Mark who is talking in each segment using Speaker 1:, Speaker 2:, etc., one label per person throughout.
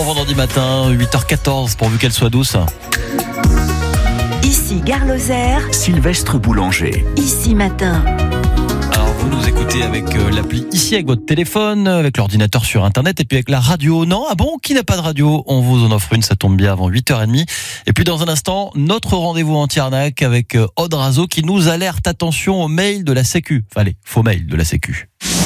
Speaker 1: bon vendredi matin, 8h14, pourvu qu'elle soit douce.
Speaker 2: Ici Gare Lozère,
Speaker 3: Sylvestre Boulanger.
Speaker 2: Ici Matin.
Speaker 1: Alors vous nous écoutez avec l'appli ici, avec votre téléphone, avec l'ordinateur sur internet et puis avec la radio. Non, ah bon, qui n'a pas de radio? On vous en offre une, ça tombe bien avant 8h30. Et puis dans un instant, notre rendez-vous anti-arnaque avec Aude Razo qui nous alerte, attention aux mails de la Sécu. Enfin les faux mails de la Sécu.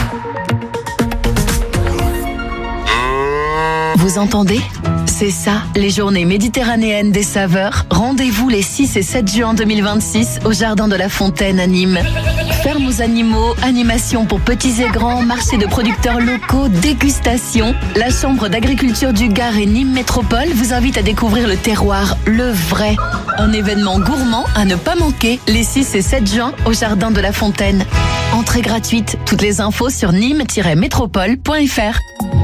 Speaker 4: Vous entendez ? C'est ça, les journées méditerranéennes des saveurs. Rendez-vous les 6 et 7 juin 2026 au Jardin de la Fontaine à Nîmes. Ferme aux animaux, animations pour petits et grands, marché de producteurs locaux, dégustation. La Chambre d'agriculture du Gard et Nîmes Métropole vous invite à découvrir le terroir, le vrai. Un événement gourmand à ne pas manquer les 6 et 7 juin au Jardin de la Fontaine. Entrée gratuite, toutes les infos sur nîmes-métropole.fr.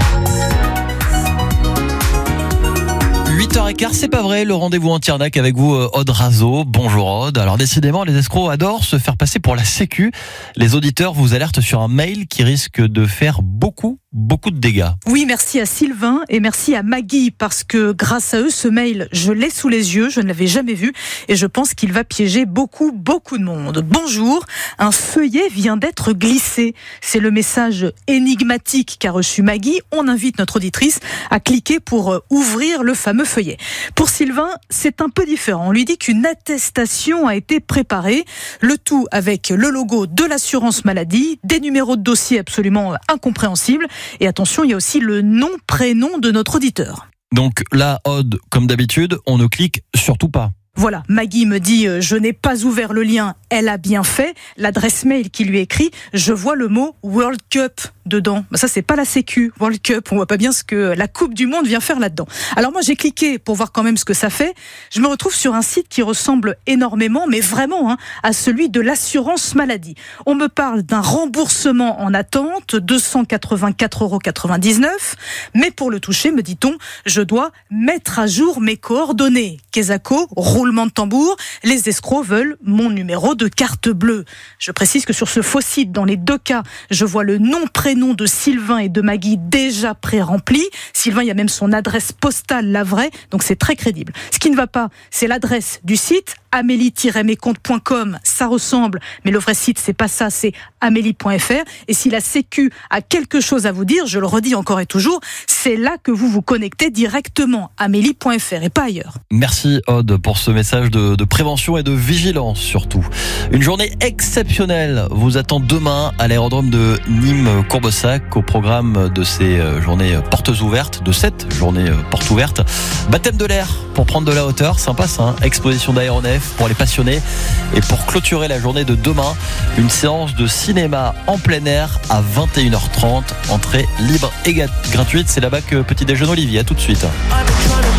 Speaker 1: 8h15, c'est pas vrai, le rendez-vous anti-arnaque avec vous, Aude Razo. Bonjour Aude. Alors décidément, les escrocs adorent se faire passer pour la Sécu. Les auditeurs vous alertent sur un mail qui risque de faire beaucoup de dégâts.
Speaker 5: Oui, merci à Sylvain et merci à Maggie parce que grâce à eux, ce mail, je l'ai sous les yeux, je ne l'avais jamais vu et je pense qu'il va piéger beaucoup de monde. Bonjour, un feuillet vient d'être glissé. C'est le message énigmatique qu'a reçu Maggie. On invite notre auditrice à cliquer pour ouvrir le fameux feuillet. Pour Sylvain, c'est un peu différent. On lui dit qu'une attestation a été préparée, le tout avec le logo de l'assurance maladie, des numéros de dossier absolument incompréhensibles. Et attention, il y a aussi le nom-prénom de notre auditeur.
Speaker 1: Donc là, Aude, comme d'habitude, on ne clique surtout pas.
Speaker 5: Voilà, Maggie me dit « Je n'ai pas ouvert le lien, elle a bien fait ». L'adresse mail qui lui écrit « Je vois le mot World Cup » dedans. Ça, c'est pas la Sécu, World Cup. On voit pas bien ce que la Coupe du Monde vient faire là-dedans. Alors moi, j'ai cliqué pour voir quand même ce que ça fait. Je me retrouve sur un site qui ressemble énormément, mais vraiment, à celui de l'assurance maladie. On me parle d'un remboursement en attente, 284,99 €. Mais pour le toucher, me dit-on, je dois mettre à jour mes coordonnées. Quesaco, roulement de tambour, les escrocs veulent mon numéro de carte bleue. Je précise que sur ce faux site, dans les deux cas, je vois le nom-prénom de Sylvain et de Maggie déjà pré-rempli. Sylvain, il y a même son adresse postale, la vraie, donc c'est très crédible. Ce qui ne va pas, c'est l'adresse du site, amélie-mescomptes.com, ça ressemble, mais le vrai site, c'est pas ça, c'est amélie.fr. Et si la Sécu a quelque chose à vous dire, je le redis encore et toujours, c'est là que vous vous connectez directement, amélie.fr et pas ailleurs.
Speaker 1: Merci Aude pour ce message de prévention et de vigilance surtout. Une journée exceptionnelle vous attend demain à l'aérodrome de Nîmes-Courbessac au programme de ces journées portes ouvertes, de cette journée portes ouvertes. Baptême de l'air pour prendre de la hauteur, sympa ça, hein. Exposition d'aéronefs pour les passionnés et pour clôturer la journée de demain, une séance de cinéma en plein air à 21h30, entrée libre et gratuite. C'est là-bas que petit déjeuner Olivier, à tout de suite.